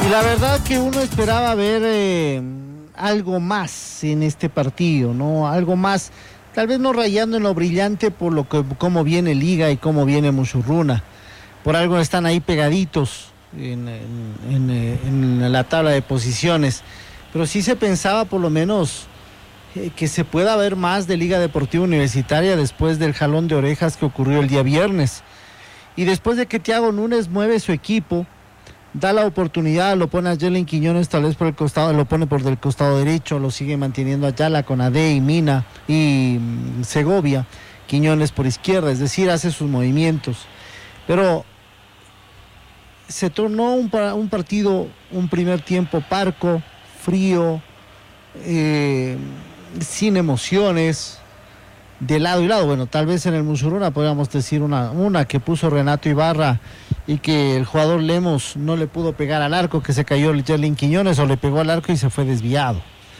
Y la verdad que uno esperaba ver algo más en este partido, ¿no? Algo más, tal vez no rayando en lo brillante por lo que cómo viene Liga y cómo viene Musurruna. Por algo están ahí pegaditos en la tabla de posiciones. Pero sí se pensaba por lo menos que se pueda ver más de Liga Deportiva Universitaria después del jalón de orejas que ocurrió el día viernes. Y después de que Thiago Núñez mueve su equipo, da la oportunidad, lo pone a Yerlin Quiñones tal vez por el costado, lo pone por del costado derecho, lo sigue manteniendo Ayala con Ade y Mina y Segovia, Quiñones por izquierda, es decir, hace sus movimientos. Pero se tornó un partido, un primer tiempo parco, frío, sin emociones, de lado y lado. Bueno, tal vez en el Musurruna podríamos decir una que puso Renato Ibarra y que el jugador Lemos no le pudo pegar al arco, que se cayó el Yerlin Quiñones, o le pegó al arco y se fue desviado.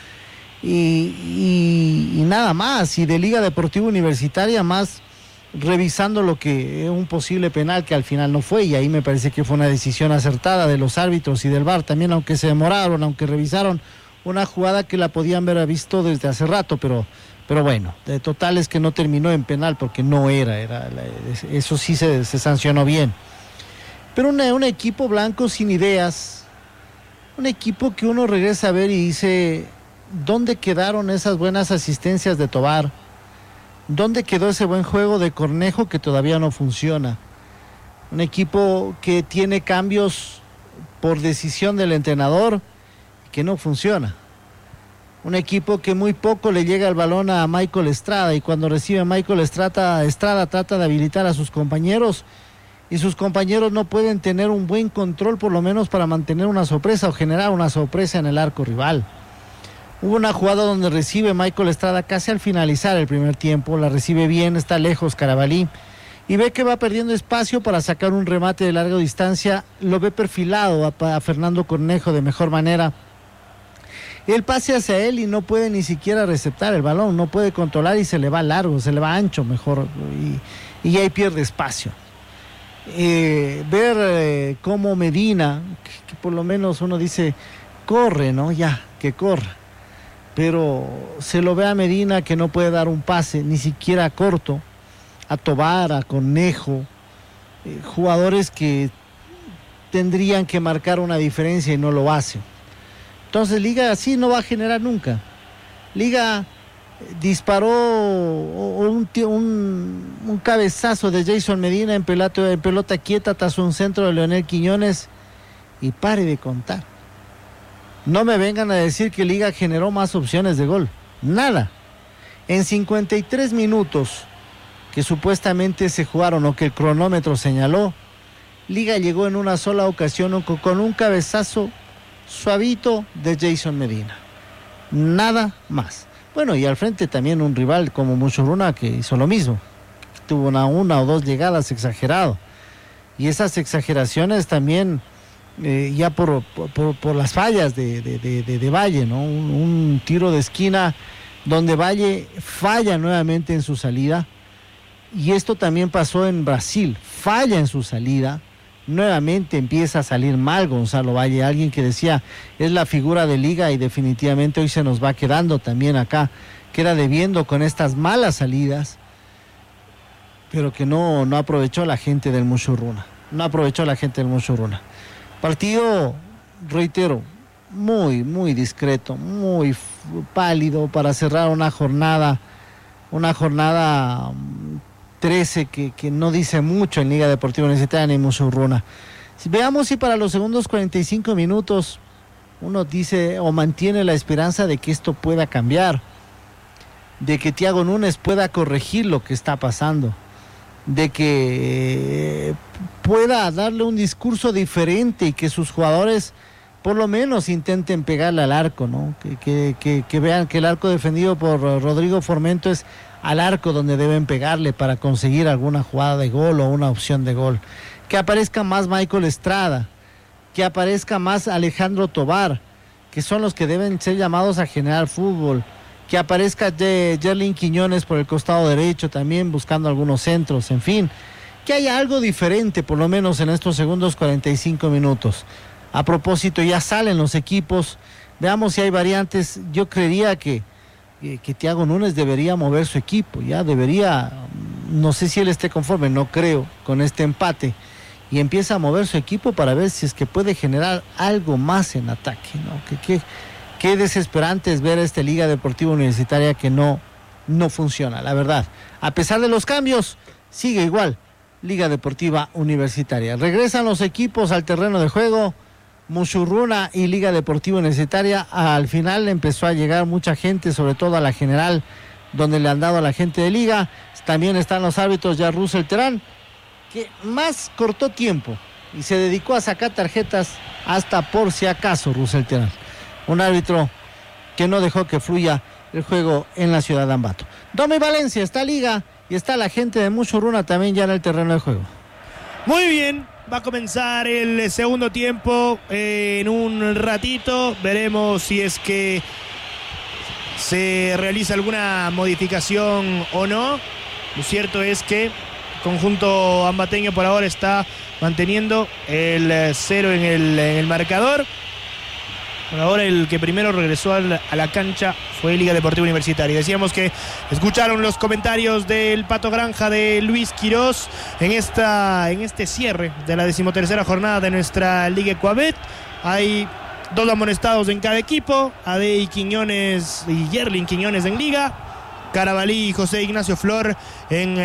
Y nada más. Y de Liga Deportiva Universitaria más revisando lo que es un posible penal que al final no fue, y ahí me parece que fue una decisión acertada de los árbitros y del VAR también, aunque se demoraron, aunque revisaron una jugada que la podían haber visto desde hace rato, pero bueno, de total es que no terminó en penal porque no eso sí se sancionó bien. Pero un equipo blanco sin ideas, un equipo que uno regresa a ver y dice, ¿dónde quedaron esas buenas asistencias de Tobar? ¿Dónde quedó ese buen juego de Cornejo que todavía no funciona? Un equipo que tiene cambios por decisión del entrenador que no funciona. Un equipo que muy poco le llega el balón a Michael Estrada, y cuando recibe Michael Estrada trata de habilitar a sus compañeros, y sus compañeros no pueden tener un buen control por lo menos para mantener una sorpresa o generar una sorpresa en el arco rival. Hubo una jugada donde recibe Michael Estrada casi al finalizar el primer tiempo, la recibe bien, está lejos Carabalí, y ve que va perdiendo espacio para sacar un remate de larga distancia, lo ve perfilado a Fernando Cornejo de mejor manera. El pase hacia él y no puede ni siquiera receptar el balón, no puede controlar y se le va largo, se le va ancho mejor, y ahí pierde espacio. Ver cómo Medina, que por lo menos uno dice, corre, ¿no? Ya, que corra. Pero se lo ve a Medina que no puede dar un pase, ni siquiera corto, a Tobar, a Cornejo, jugadores que tendrían que marcar una diferencia y no lo hacen. Entonces Liga así no va a generar nunca. Liga disparó un cabezazo de Jason Medina en pelota quieta tras un centro de Leonel Quiñones, y pare de contar. No me vengan a decir que Liga generó más opciones de gol. Nada. En 53 minutos que supuestamente se jugaron o que el cronómetro señaló, Liga llegó en una sola ocasión con un cabezazo suavito de Jason Medina. Nada más. Bueno, y al frente también un rival como Musurruna que hizo lo mismo. Tuvo una o dos llegadas exagerado. Y esas exageraciones también ya por las fallas de Valle, ¿no? Un tiro de esquina donde Valle falla nuevamente en su salida. Y esto también pasó en Brasil. Falla en su salida. Nuevamente empieza a salir mal Gonzalo Valle, alguien que decía es la figura de Liga, y definitivamente hoy se nos va quedando también acá, queda debiendo con estas malas salidas, pero que no aprovechó la gente del Musurruna, Partido, reitero, muy, muy discreto, muy pálido para cerrar una jornada 13 que no dice mucho en Liga Deportiva Universitaria ni Musurruna. Veamos si para los segundos 45 minutos uno dice o mantiene la esperanza de que esto pueda cambiar, de que Thiago Núñez pueda corregir lo que está pasando, de que pueda darle un discurso diferente y que sus jugadores por lo menos intenten pegarle al arco, ¿no? Que vean que el arco defendido por Rodrigo Formento es al arco donde deben pegarle para conseguir alguna jugada de gol o una opción de gol. Que aparezca más Michael Estrada, que aparezca más Alejandro Tobar, que son los que deben ser llamados a generar fútbol. Que aparezca Yerlin Quiñones por el costado derecho también buscando algunos centros, en fin. Que haya algo diferente por lo menos en estos segundos 45 minutos. A propósito, ya salen los equipos, veamos si hay variantes. Yo creería que Thiago Núñez debería mover su equipo, ya debería, no sé si él esté conforme, no creo, con este empate, y empieza a mover su equipo para ver si es que puede generar algo más en ataque, ¿no? Qué desesperante es ver a esta Liga Deportiva Universitaria que no funciona, la verdad. A pesar de los cambios, sigue igual Liga Deportiva Universitaria. Regresan los equipos al terreno de juego. Musurruna y Liga Deportiva Universitaria. Al final empezó a llegar mucha gente, sobre todo a la general, donde le han dado a la gente de Liga. También están los árbitros, ya Russell Terán, que más cortó tiempo y se dedicó a sacar tarjetas hasta por si acaso. Russell Terán, un árbitro que no dejó que fluya el juego en la ciudad de Ambato. Domi Valencia, está Liga y está la gente de Musurruna también ya en el terreno de juego. Muy bien. Va a comenzar el segundo tiempo en un ratito. Veremos si es que se realiza alguna modificación o no. Lo cierto es que el conjunto ambateño por ahora está manteniendo el 0 en el marcador. Por ahora el que primero regresó a la cancha fue Liga Deportiva Universitaria. Decíamos que escucharon los comentarios del Pato Granja de Luis Quirós en este cierre de la 13ª jornada de nuestra Liga Ecuabet. Hay 2 amonestados en cada equipo, Adey Quiñones y Yerlin Quiñones en Liga, Carabalí y José Ignacio Flor en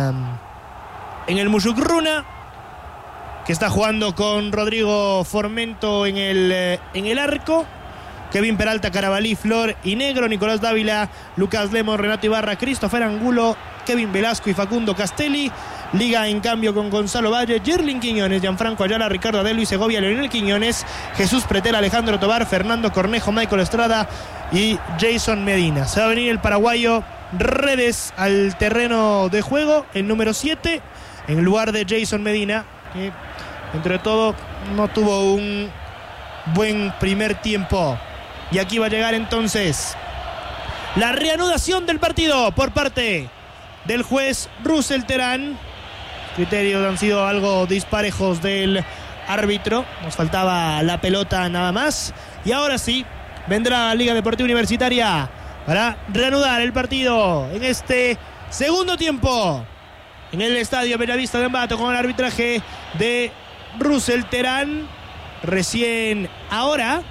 el Musurruna, que está jugando con Rodrigo Formento en el arco. Kevin Peralta, Carabalí, Flor y Negro, Nicolás Dávila, Lucas Lemos, Renato Ibarra, Christopher Angulo, Kevin Velasco y Facundo Castelli. Liga en cambio con Gonzalo Valle, Yerlin Quiñones, Gianfranco Ayala, Ricardo Adel, Luis Segovia, Leonel Quiñones, Jesús Pretel, Alejandro Tobar, Fernando Cornejo, Michael Estrada y Jason Medina. Se va a venir el paraguayo Redes al terreno de juego, el número 7, en lugar de Jason Medina, que entre todo no tuvo un buen primer tiempo. Y aquí va a llegar entonces la reanudación del partido por parte del juez Russell Terán. Criterios han sido algo disparejos del árbitro. Nos faltaba la pelota nada más. Y ahora sí, vendrá Liga Deportiva Universitaria para reanudar el partido en este segundo tiempo en el estadio Bellavista de Ambato, con el arbitraje de Russell Terán. Recién ahora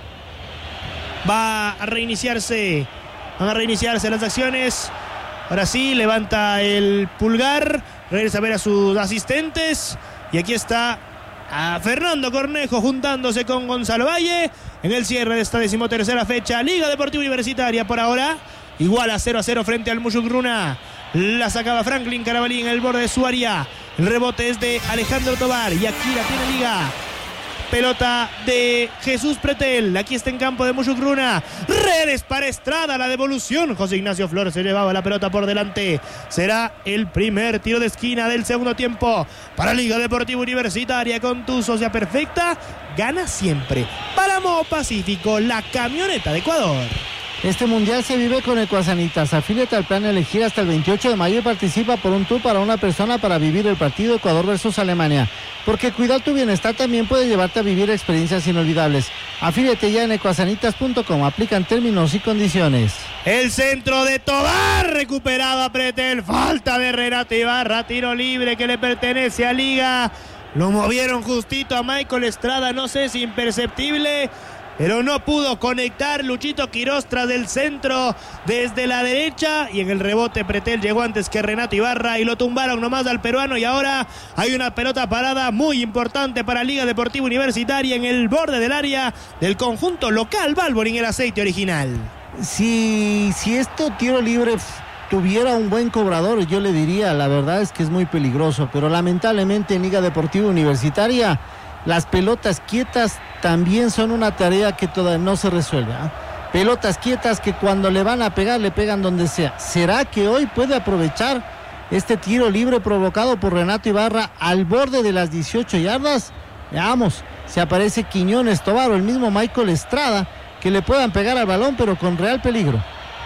van a reiniciarse las acciones. Ahora sí, levanta el pulgar, regresa a ver a sus asistentes. Y aquí está a Fernando Cornejo juntándose con Gonzalo Valle en el cierre de esta 13ª fecha. Liga Deportiva Universitaria por ahora igual a 0-0 frente al Musurruna. La sacaba Franklin Carabalí en el borde de su área. El rebote es de Alejandro Tobar y aquí la tiene Liga. Pelota de Jesús Pretel. Aquí está en campo de Musurruna. Redes para Estrada. La devolución. José Ignacio Flores se llevaba la pelota por delante. Será el primer tiro de esquina del segundo tiempo para Liga Deportiva Universitaria. Con tu socia perfecta, gana siempre. Páramo Pacífico, la camioneta de Ecuador. Este mundial se vive con Ecuasanitas. Afíliate al plan Elegir hasta el 28 de mayo y participa por un tour para una persona para vivir el partido Ecuador versus Alemania. Porque cuidar tu bienestar también puede llevarte a vivir experiencias inolvidables. Afíliate ya en ecuasanitas.com. Aplican términos y condiciones. El centro de Tobar, recuperado a Pretel. Falta de Renato Ibarra. Tiro libre que le pertenece a Liga. Lo movieron justito a Michael Estrada. No sé si imperceptible, pero no pudo conectar Luchito Quirós tras del centro desde la derecha. Y en el rebote Pretel llegó antes que Renato Ibarra y lo tumbaron nomás al peruano. Y ahora hay una pelota parada muy importante para Liga Deportiva Universitaria en el borde del área del conjunto local. Balborín, el aceite original. Si esto tiro libre tuviera un buen cobrador, yo le diría, la verdad es que es muy peligroso. Pero lamentablemente en Liga Deportiva Universitaria las pelotas quietas también son una tarea que todavía no se resuelve, ¿eh? Pelotas quietas que cuando le van a pegar, le pegan donde sea. ¿Será que hoy puede aprovechar este tiro libre provocado por Renato Ibarra al borde de las 18 yardas? Veamos, si aparece Quiñones, Tobar o el mismo Michael Estrada, que le puedan pegar al balón, pero con real peligro.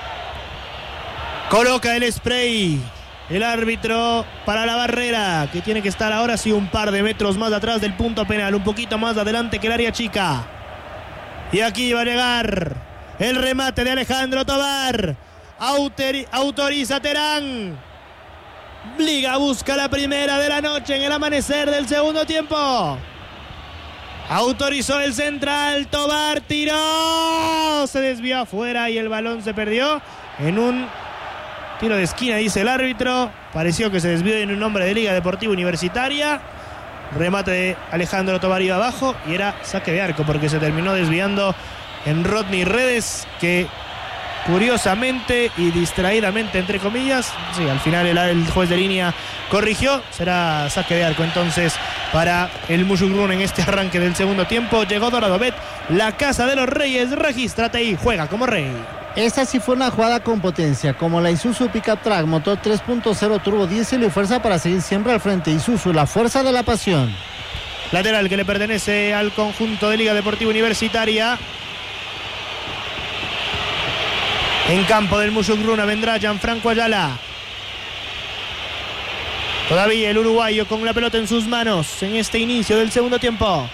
Coloca el spray el árbitro para la barrera, que tiene que estar ahora sí un par de metros más atrás del punto penal, un poquito más adelante que el área chica. Y aquí va a llegar el remate de Alejandro Tobar. Autoriza Terán. Liga busca la primera de la noche en el amanecer del segundo tiempo. Autorizó el central, Tobar tiró, se desvió afuera y el balón se perdió en un tiro de esquina, dice el árbitro. Pareció que se desvió en un hombre de Liga Deportiva Universitaria. Remate de Alejandro Tobar iba abajo y era saque de arco porque se terminó desviando en Rodney Redes, que curiosamente y distraídamente, entre comillas, sí, al final el juez de línea corrigió. Será saque de arco entonces para el Mushuk-Runa en este arranque del segundo tiempo. Llegó Dorado Bet, la casa de los reyes. Regístrate y juega como rey. Esta sí fue una jugada con potencia, como la Isuzu Pickup Track, motor 3.0 turbo diésel y fuerza para seguir siempre al frente. Isuzu, la fuerza de la pasión. Lateral que le pertenece al conjunto de Liga Deportiva Universitaria. En campo del Mushuk-Runa vendrá Gianfranco Ayala. Todavía el uruguayo con la pelota en sus manos en este inicio del segundo tiempo.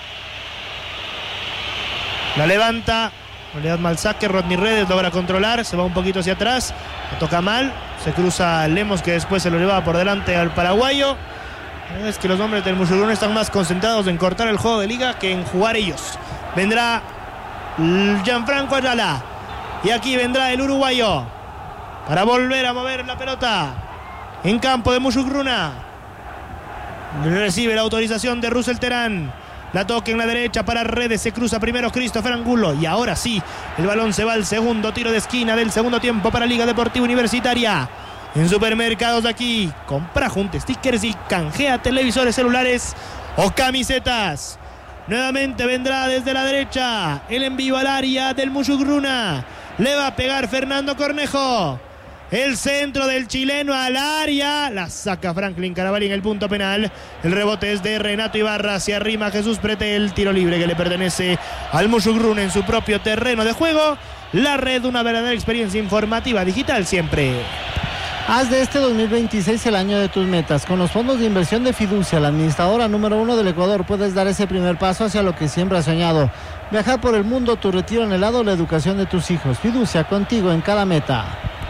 La levanta, no le da mal saque. Rodney Redes logra controlar, se va un poquito hacia atrás, la toca mal, se cruza Lemos, que después se lo lleva por delante al paraguayo. Es que los hombres del Mushuk-Runa están más concentrados en cortar el juego de liga que en jugar ellos. Vendrá Gianfranco Ayala. Y aquí vendrá el uruguayo para volver a mover la pelota en campo de Mushuk-Runa. Recibe la autorización de Russell Terán. La toca en la derecha para Redes. Se cruza primero Christopher Angulo. Y ahora sí, el balón se va al segundo tiro de esquina del segundo tiempo para Liga Deportiva Universitaria. En supermercados de aquí, compra junta stickers y canjea televisores celulares o camisetas. Nuevamente vendrá desde la derecha el envío al área del Mushuk-Runa. Le va a pegar Fernando Cornejo. El centro del chileno al área. La saca Franklin Carabalí en el punto penal. El rebote es de Renato Ibarra. Se arrima Jesús Pretel. Tiro libre que le pertenece al Mushuk-Runa en su propio terreno de juego. La red, una verdadera experiencia informativa digital siempre. Haz de este 2026 el año de tus metas. Con los fondos de inversión de Fiducia, la administradora número 1 del Ecuador, puedes dar ese primer paso hacia lo que siempre has soñado. Viajar por el mundo, tu retiro anhelado, la educación de tus hijos. Fiducia, contigo en cada meta.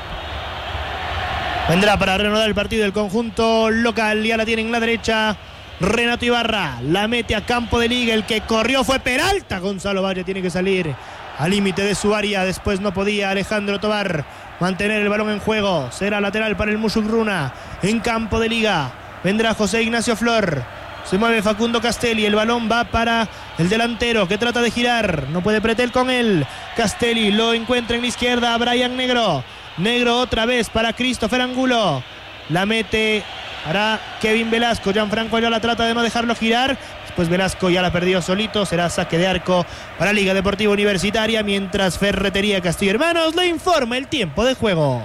Vendrá para reanudar el partido el conjunto local. Ya la tiene en la derecha Renato Ibarra. La mete a campo de Liga. El que corrió fue Peralta. Gonzalo Valle tiene que salir al límite de su área. Después no podía Alejandro Tobar mantener el balón en juego. Será lateral para el Mushuk-Runa en campo de Liga. Vendrá José Ignacio Flor. Se mueve Facundo Castelli. El balón va para el delantero que trata de girar. No puede Pretel con él. Castelli lo encuentra en la izquierda. Brian Negro. Negro otra vez para Christopher Angulo. La mete para Kevin Velasco. Gianfranco ya la trata de no dejarlo girar. Después Velasco ya la perdió solito. Será saque de arco para Liga Deportiva Universitaria. Mientras Ferretería Castillo Hermanos le informa el tiempo de juego.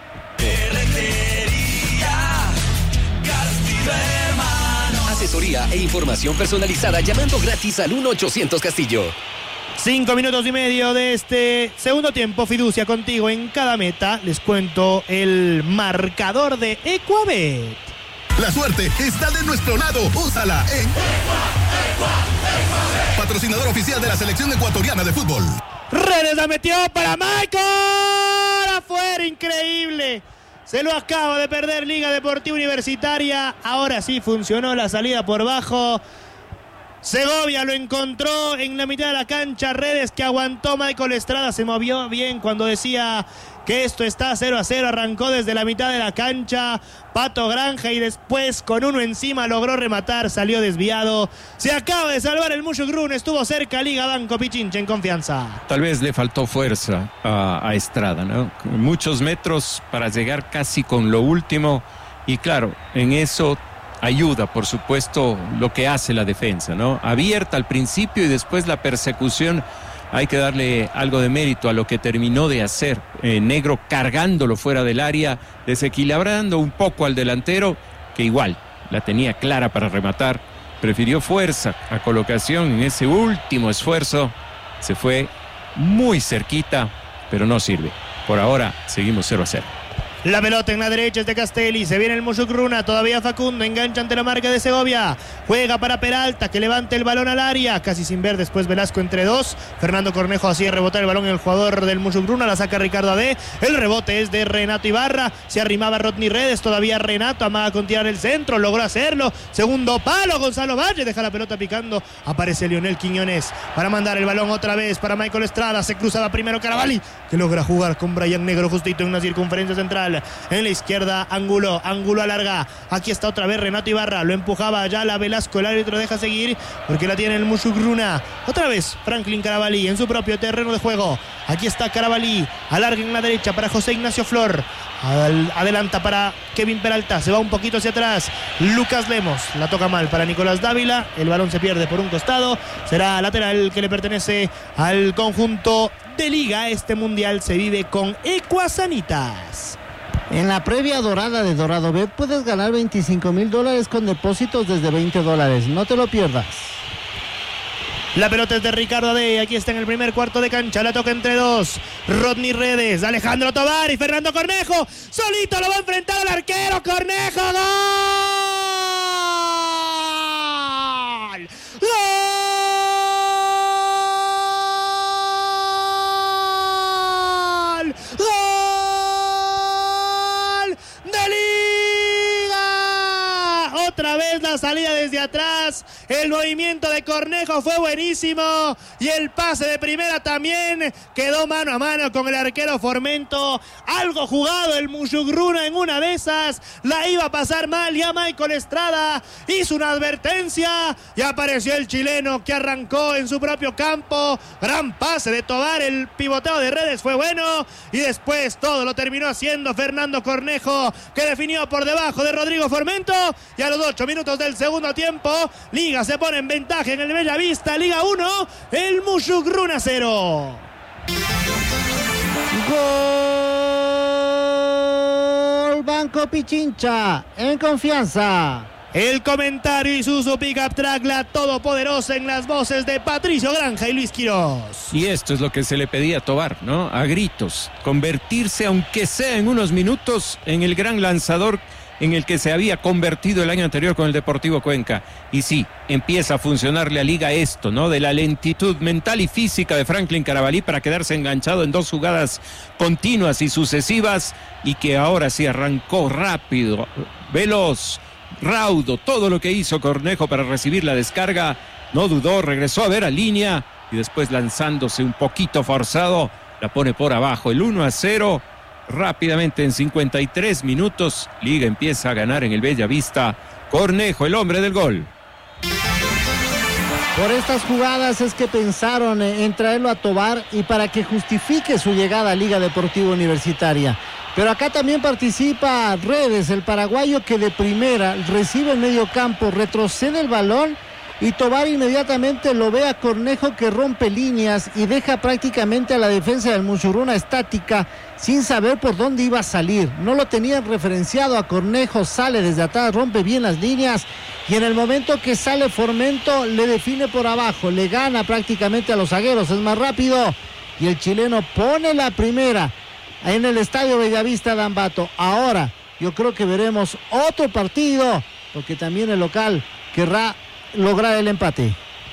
Asesoría e información personalizada llamando gratis al 1-800 Castillo. 5 minutos y medio de este segundo tiempo. Fiducia contigo en cada meta. Les cuento el marcador de Ecuabet. La suerte está de nuestro lado. Úsala en patrocinador oficial de la selección ecuatoriana de fútbol. Redes la metió para Michael. Afuera, increíble. Se lo acaba de perder Liga Deportiva Universitaria. Ahora sí funcionó la salida por bajo. Segovia lo encontró en la mitad de la cancha. Redes que aguantó Michael Estrada. Se movió bien cuando decía que esto está 0-0. Arrancó desde la mitad de la cancha Pato Granja y después con uno encima logró rematar. Salió desviado. Se acaba de salvar el Mushuk-Runa. Estuvo cerca Liga Banco Pichincha en confianza. Tal vez le faltó fuerza a Estrada, ¿no? Muchos metros para llegar casi con lo último. Y claro, en eso ayuda, por supuesto, lo que hace la defensa, ¿no? Abierta al principio y después la persecución. Hay que darle algo de mérito a lo que terminó de hacer. Negro cargándolo fuera del área, desequilibrando un poco al delantero, que igual la tenía clara para rematar. Prefirió fuerza a colocación en ese último esfuerzo. Se fue muy cerquita, pero no sirve. Por ahora seguimos 0-0. La pelota en la derecha es de Castelli. Se viene el Musugruna. Todavía Facundo. Engancha ante la marca de Segovia. Juega para Peralta, que levante el balón al área. Casi sin ver. Después Velasco entre dos. Fernando Cornejo así rebotar el balón en el jugador del Musugruna. La saca Ricardo Ade. El rebote es de Renato Ibarra. Se arrimaba Rodney Redes. Todavía Renato amaga con tirar el centro. Logró hacerlo. Segundo palo. Gonzalo Valle deja la pelota picando. Aparece Lionel Quiñones para mandar el balón otra vez para Michael Estrada. Se cruzaba primero Carabalí, que logra jugar con Brian Negro justito en una circunferencia central. En la izquierda, Ángulo alarga. Aquí está otra vez Renato Ibarra. Lo empujaba allá la Velasco. El árbitro deja seguir porque la tiene el Musugruna. Otra vez Franklin Carabalí en su propio terreno de juego. Aquí está Carabalí. Alarga en la derecha para José Ignacio Flor. Adelanta para Kevin Peralta. Se va un poquito hacia atrás Lucas Lemos. La toca mal para Nicolás Dávila. El balón se pierde por un costado. Será lateral que le pertenece al conjunto de Liga. Este mundial se vive con Ecuasanitas. En la previa dorada de Dorado Bet puedes ganar $25,000 con depósitos desde $20. No te lo pierdas. La pelota es de Ricardo Ade. Aquí está en el primer cuarto de cancha. La toca entre dos. Rodney Redes, Alejandro Tovar y Fernando Cornejo. Solito lo va a enfrentar al arquero. Cornejo. ¡Gol! ¡Gol! ¡Gol! ¡De Liga! Otra vez la salida desde atrás. El movimiento de Cornejo fue buenísimo. Y el pase de primera también. Quedó mano a mano con el arquero Formento. Algo jugado el Musugruna en una de esas. La iba a pasar mal. Ya Michael Estrada hizo una advertencia. Y apareció el chileno que arrancó en su propio campo. Gran pase de Tovar. El pivoteo de Redes fue bueno. Y después todo lo terminó haciendo Fernando Cornejo, que definió por debajo de Rodrigo Formento. Y a los 8 minutos del segundo tiempo, Liga se pone en ventaja en el Bellavista. Liga 1, el Musugruna 0. Gol Banco Pichincha, en confianza. El comentario Isuzu Pickup Track, la todopoderosa, en las voces de Patricio Granja y Luis Quirós. Y esto es lo que se le pedía a Tovar, ¿no? A gritos. Convertirse, aunque sea en unos minutos, en el gran lanzador en el que se había convertido el año anterior con el Deportivo Cuenca. Y sí, empieza a funcionarle a Liga esto, ¿no? De la lentitud mental y física de Franklin Carabalí para quedarse enganchado en dos jugadas continuas y sucesivas, y que ahora sí arrancó rápido, veloz, raudo. Todo lo que hizo Cornejo para recibir la descarga, no dudó, regresó a ver a línea y después, lanzándose un poquito forzado, la pone por abajo. El 1-0 rápidamente en 53 minutos. Liga empieza a ganar en el Bellavista. Cornejo, el hombre del gol. Por estas jugadas es que pensaron en traerlo a Tovar y para que justifique su llegada a Liga Deportiva Universitaria. Pero acá también participa Redes, el paraguayo, que de primera recibe el medio campo, retrocede el balón y Tovar inmediatamente lo ve a Cornejo, que rompe líneas y deja prácticamente a la defensa del Musugruna estática sin saber por dónde iba a salir. No lo tenían referenciado a Cornejo, sale desde atrás, rompe bien las líneas y en el momento que sale Formento le define por abajo, le gana prácticamente a los zagueros, es más rápido y el chileno pone la primera en el Estadio Bellavista de Ambato. Ahora yo creo que veremos otro partido porque también el local querrá lograr el empate.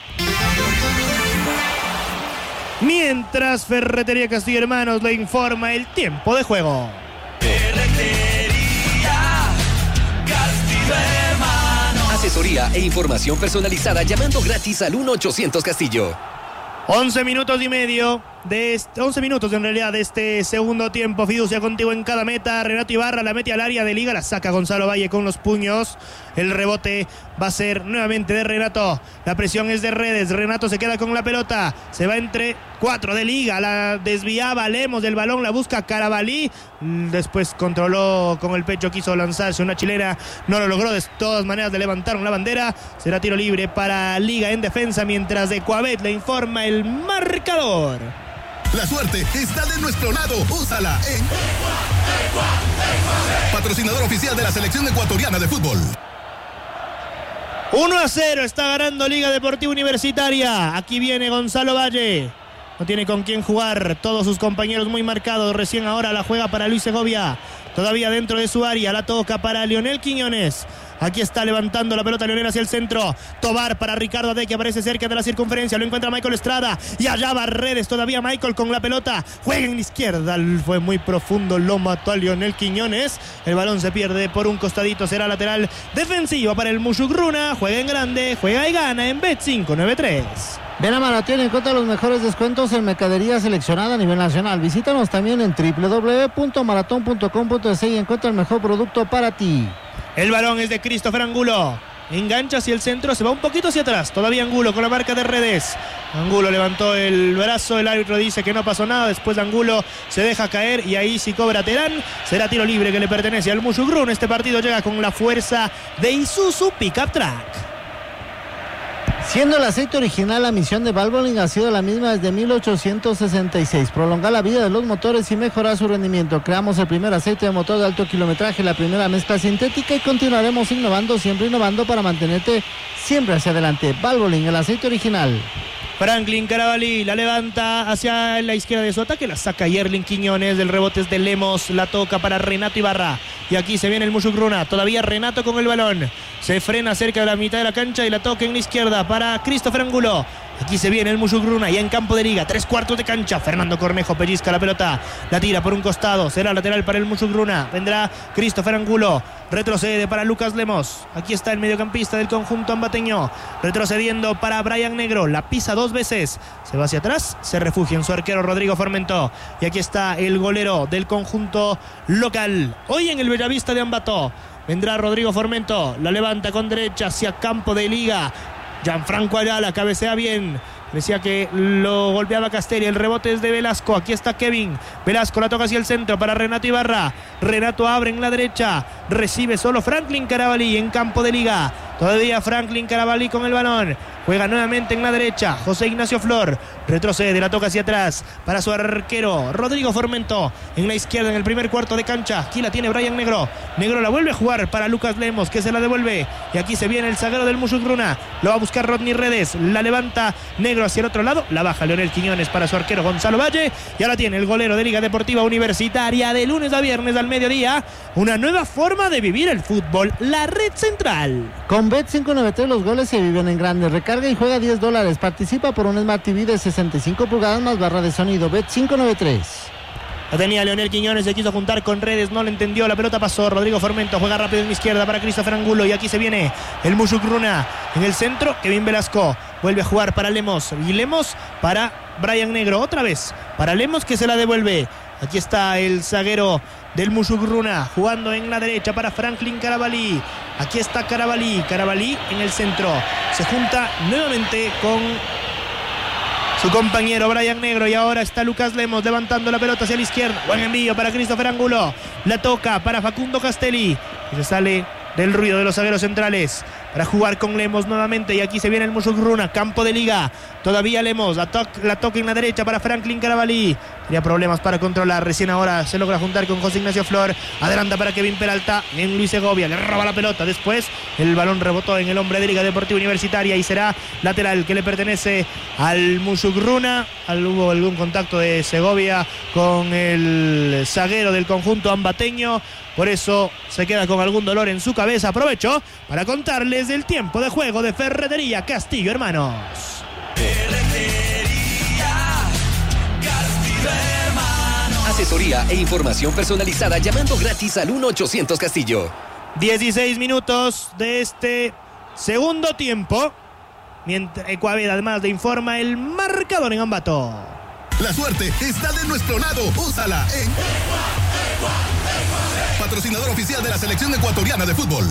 Mientras Ferretería Castillo Hermanos le informa el tiempo de juego. Ferretería Castillo Hermanos. Asesoría e información personalizada llamando gratis al 1-800 Castillo. 11 minutos y medio de 11 minutos en realidad de este segundo tiempo. Fiducia contigo en cada meta. Renato Ibarra la mete al área de Liga, la saca Gonzalo Valle con los puños. El rebote va a ser nuevamente de Renato. La presión es de Redes. Renato se queda con la pelota. Se va entre 4 de Liga. La desviaba Lemos del balón. La busca Carabalí. Después controló con el pecho. Quiso lanzarse una chilena. No lo logró. De todas maneras le levantaron la bandera. Será tiro libre para Liga en defensa. Mientras de Coabet le informa el marcador. La suerte está de nuestro lado. Úsala en patrocinador oficial de la selección ecuatoriana de fútbol. 1-0 está ganando Liga Deportiva Universitaria. Aquí viene Gonzalo Valle. No tiene con quién jugar. Todos sus compañeros muy marcados. Recién ahora la juega para Luis Segovia. todavía dentro de su área, la toca para Lionel Quiñones. Aquí está levantando la pelota Lionel hacia el centro. Tobar para Ricardo Ade, que aparece cerca de la circunferencia. Lo encuentra Michael Estrada. Y allá va Redes todavía Michael con la pelota. Juega en la izquierda. Fue muy profundo. Lo mató a Lionel Quiñones. El balón se pierde por un costadito. Será lateral defensivo para el Musugruna. Juega en grande. Juega y gana en Bet593. Ven a Maratón y encuentra los mejores descuentos en mercadería seleccionada a nivel nacional. Visítanos también en www.maraton.com.es y encuentra el mejor producto para ti. El balón es de Christopher Angulo. Engancha hacia el centro, se va un poquito hacia atrás. Todavía Angulo con la marca de Redes. Angulo levantó el brazo, el árbitro dice que no pasó nada. Después de Angulo se deja caer y ahí sí cobra Terán. Será tiro libre que le pertenece al Musugruna. Este partido llega con la fuerza de Isuzu Pickup Track. Siendo el aceite original, la misión de Valvoline ha sido la misma desde 1866. Prolongar la vida de los motores y mejorar su rendimiento. Creamos el primer aceite de motor de alto kilometraje, la primera mezcla sintética y continuaremos innovando, siempre innovando para mantenerte siempre hacia adelante. Valvoline, el aceite original. Franklin Carabalí la levanta hacia la izquierda de su ataque, la saca Yerlin Quiñones, del rebote es de Lemos, la toca para Renato Ibarra. Y aquí se viene el Musugruna, todavía Renato con el balón. Se frena cerca de la mitad de la cancha y la toca en la izquierda para Christopher Angulo. Aquí se viene el Musugruna ya en campo de liga, 3/4 de cancha. Fernando Cornejo pellizca la pelota, la tira por un costado, será lateral para el Musugruna. Vendrá Christopher Angulo, retrocede para Lucas Lemos. Aquí está el mediocampista del conjunto ambateño, retrocediendo para Brian Negro, la pisa 2 veces, se va hacia atrás, se refugia en su arquero Rodrigo Formento. Y aquí está el golero del conjunto local, hoy en el Bellavista de Ambato. Vendrá Rodrigo Formento, la levanta con derecha hacia campo de liga. Gianfranco Ayala cabecea bien. Decía que lo golpeaba Castelli. El rebote es de Velasco. Aquí está Kevin. Velasco la toca hacia el centro para Renato Ibarra. Renato abre en la derecha. Recibe solo Franklin Carabalí en campo de liga. Todavía Franklin Carabalí con el balón. Juega nuevamente en la derecha. José Ignacio Flor. Retrocede, la toca hacia atrás para su arquero Rodrigo Formento. En la izquierda en el primer cuarto de cancha. Aquí la tiene Brian Negro. Negro la vuelve a jugar para Lucas Lemos, que se la devuelve. Y aquí se viene el zaguero del Musugruna. Lo va a buscar Rodney Redes. La levanta Negro hacia el otro lado. La baja Leonel Quiñones para su arquero Gonzalo Valle. Y ahora tiene el golero de Liga Deportiva Universitaria de lunes a viernes al mediodía. Una nueva forma de vivir el fútbol. La Red Central. Con Bet593 los goles se viven en grande. Recarga y juega $10. Participa por un Smart TV de 65 pulgadas más barra de sonido. Bet593. La tenía Leonel Quiñones, se quiso juntar con Redes, no le entendió, la pelota pasó. Rodrigo Formento juega rápido en la izquierda para Christopher Angulo. Y aquí se viene el Musugruna en el centro. Kevin Velasco vuelve a jugar para Lemos. Y Lemos para Brian Negro. Otra vez para Lemos, que se la devuelve. Aquí está el zaguero del Musugruna jugando en la derecha para Franklin Carabalí. Aquí está Carabalí en el centro. Se junta nuevamente con su compañero Brian Negro. Y ahora está Lucas Lemos levantando la pelota hacia la izquierda. Buen envío para Christopher Angulo. La toca para Facundo Castelli, que se sale del ruido de los zagueros centrales para jugar con Lemos nuevamente. Y aquí se viene el Musugruna, campo de liga. Todavía Lemos, la toca en la derecha para Franklin Carabalí. Tenía problemas para controlar, recién ahora se logra juntar con José Ignacio Flor. Adelanta para Kevin Peralta en Luis Segovia, le roba la pelota. Después el balón rebotó en el hombre de Liga Deportiva Universitaria y será lateral que le pertenece al Musugruna. Hubo algún contacto de Segovia con el zaguero del conjunto ambateño, por eso se queda con algún dolor en su cabeza. Aprovecho para contarles el tiempo de juego de Ferretería Castillo Hermanos. Asesoría e información personalizada llamando gratis al 1-800 Castillo. 16 minutos de este segundo tiempo. Mientras Ecuaveda además le informa el marcador en Ambato. La suerte está de nuestro lado. Úsala en patrocinador oficial de la selección ecuatoriana de fútbol.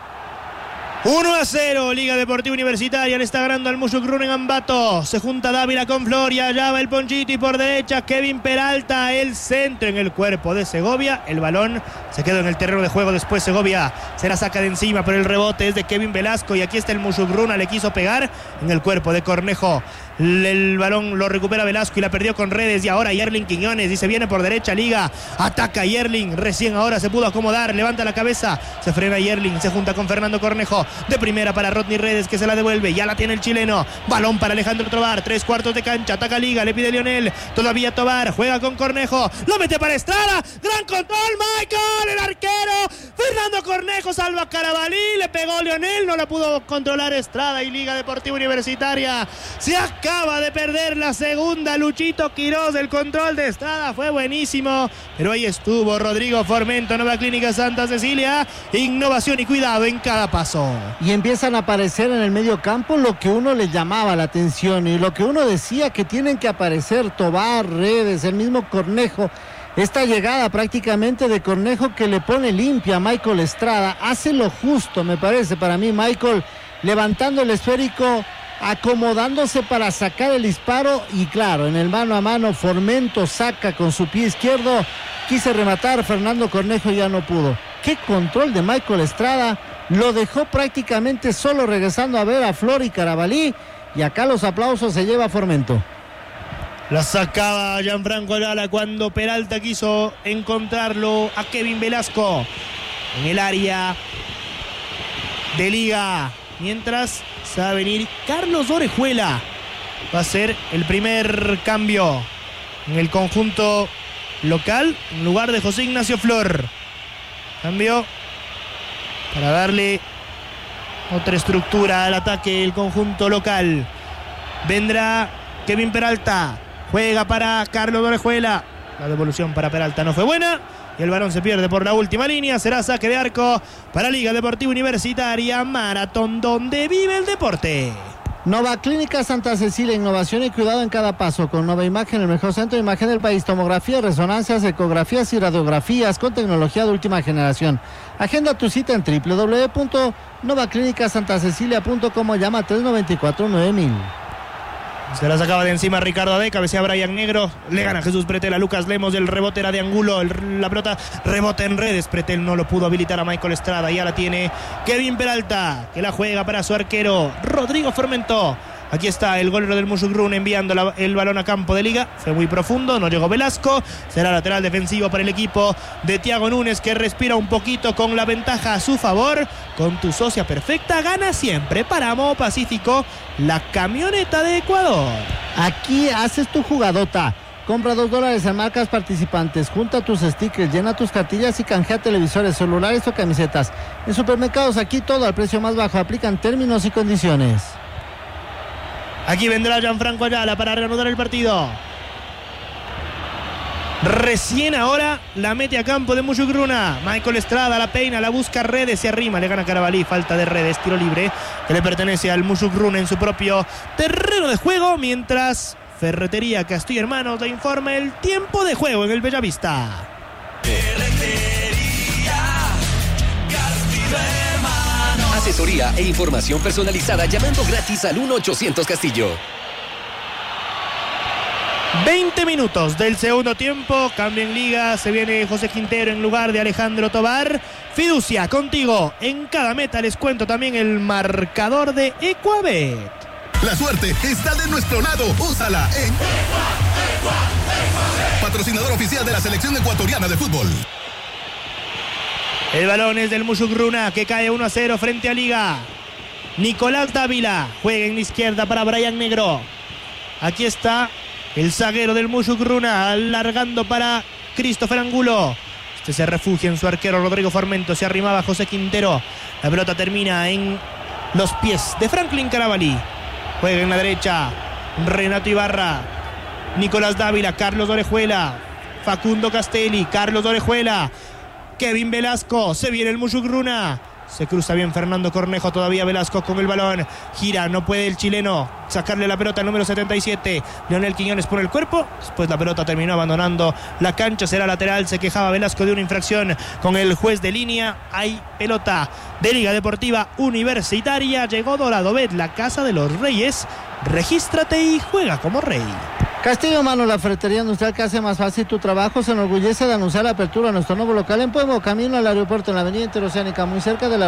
1-0, Liga Deportiva Universitaria le está ganando al Musugruna en Ambato. Se junta Dávila con Floria, allá va el Ponchito y por derecha Kevin Peralta, el centro en el cuerpo de Segovia. El balón se quedó en el terreno de juego, después Segovia se la saca de encima, pero el rebote es de Kevin Velasco y aquí está el Musugruna, le quiso pegar en el cuerpo de Cornejo. El balón lo recupera Velasco y la perdió con Redes. Y ahora Yerling Quiñones dice: viene por derecha Liga. Ataca Yerling. Recién ahora se pudo acomodar. Levanta la cabeza. Se frena Yerling. Se junta con Fernando Cornejo. De primera para Rodney Redes, que se la devuelve. Ya la tiene el chileno. Balón para Alejandro Tobar. 3/4 de cancha. Ataca Liga. Le pide Lionel. Todavía Tobar. Juega con Cornejo. Lo mete para Estrada. Gran control. Michael, el arquero. Fernando Cornejo salva a Carabalí. Le pegó Lionel. No la pudo controlar Estrada. Y Liga Deportiva Universitaria se acaba de perder la segunda. Luchito Quiroz, el control de Estrada fue buenísimo, pero ahí estuvo Rodrigo Formento. Nueva Clínica Santa Cecilia, innovación y cuidado en cada paso. Y empiezan a aparecer en el medio campo lo que uno le llamaba la atención y lo que uno decía que tienen que aparecer: Tobar, Redes, el mismo Cornejo. Esta llegada prácticamente de Cornejo que le pone limpia a Michael Estrada, hace lo justo, me parece, para mí. Michael levantando el esférico, acomodándose para sacar el disparo, y claro, en el mano a mano Formento saca con su pie izquierdo. Quise rematar, Fernando Cornejo ya no pudo. Qué control de Michael Estrada, lo dejó prácticamente solo, regresando a ver a Flor y Carabalí, y acá los aplausos se lleva Formento. La sacaba Gianfranco Ayala cuando Peralta quiso encontrarlo a Kevin Velasco en el área de Liga. Mientras se va a venir Carlos Orejuela. Va a ser el primer cambio en el conjunto local en lugar de José Ignacio Flor. Cambio para darle otra estructura al ataque del conjunto local. Vendrá Kevin Peralta. Juega para Carlos Orejuela. La devolución para Peralta no fue buena. Y el balón se pierde por la última línea. Será saque de arco para Liga Deportiva Universitaria Maratón, donde vive el deporte. Nova Clínica Santa Cecilia, innovación y cuidado en cada paso. Con Nova Imagen, el mejor centro de imagen del país. Tomografías, resonancias, ecografías y radiografías con tecnología de última generación. Agenda tu cita en www.novaclinicasantasecilia.com o llama 394-9000. Se la sacaba de encima Ricardo Ade, cabecea Brian Negro, le gana Jesús Pretel a Lucas Lemos, el rebote era de Angulo, la pelota rebota en Redes, Pretel no lo pudo habilitar a Michael Estrada, ya la tiene Kevin Peralta, que la juega para su arquero Rodrigo Formento. Aquí está el golero del Musugrun enviando el balón a campo de Liga. Fue muy profundo, no llegó Velasco. Será lateral defensivo para el equipo de Thiago Núñez, que respira un poquito con la ventaja a su favor. Con tu socia perfecta gana siempre. Para Modo Pacífico, la camioneta de Ecuador. Aquí haces tu jugadota. Compra $2 en marcas participantes, junta tus stickers, llena tus cartillas y canjea televisores, celulares o camisetas. En supermercados aquí todo al precio más bajo. Aplican términos y condiciones. Aquí vendrá Gianfranco Ayala para reanudar el partido. Recién ahora la mete a campo de Musugruna. Michael Estrada la peina, la busca Redes, se arrima, le gana Carabalí, falta de Redes, tiro libre que le pertenece al Musugruna en su propio terreno de juego. Mientras Ferretería Castillo Hermanos le informa el tiempo de juego en el Bellavista. Asesoría e información personalizada llamando gratis al 1-800 Castillo. 20 minutos del segundo tiempo, cambio en Liga, se viene José Quintero en lugar de Alejandro Tobar. Fiducia, contigo en cada meta. Les cuento también el marcador de Ecuabet. La suerte está de nuestro lado, úsala en patrocinador oficial de la selección ecuatoriana de fútbol. El balón es del Musugruna, que cae 1-0 frente a Liga. Nicolás Dávila juega en la izquierda para Brian Negro. Aquí está el zaguero del Musugruna, alargando para Christopher Angulo. Este se refugia en su arquero Rodrigo Formento. Se arrimaba José Quintero. La pelota termina en los pies de Franklin Carabalí. Juega en la derecha Renato Ibarra. Nicolás Dávila, Carlos Orejuela, Facundo Castelli, Carlos Orejuela, Kevin Velasco, se viene el Musugruna. Se cruza bien Fernando Cornejo, todavía Velasco con el balón. Gira, no puede el chileno sacarle la pelota al número 77. Leonel Quiñones pone el cuerpo. Después la pelota terminó abandonando la cancha. Será lateral. Se quejaba Velasco de una infracción con el juez de línea. Hay pelota de Liga Deportiva Universitaria. Llegó Dorado Bet, la casa de los reyes. Regístrate y juega como rey. Castillo Mano, la ferretería industrial que hace más fácil tu trabajo, se enorgullece de anunciar la apertura de nuestro nuevo local en Pueblo, camino al aeropuerto en la avenida Interoceánica, muy cerca de la